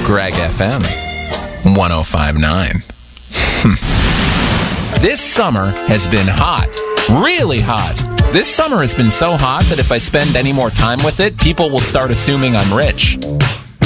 Greg FM 105.9. This summer has been hot. Really hot. This summer has been so hot that if I spend any more time with it, people will start assuming I'm rich.